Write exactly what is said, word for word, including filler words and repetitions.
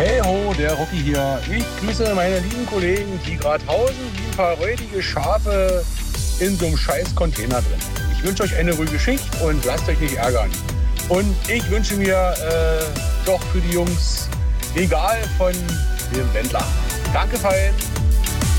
Hey ho, der Rocky hier. Ich grüße meine lieben Kollegen, die gerade hausen wie ein paar räudige Schafe in so einem scheiß Container drin. Ich wünsche euch eine ruhige Schicht und lasst euch nicht ärgern. Und ich wünsche mir äh, doch für die Jungs egal von dem Wendler. Danke, Fein.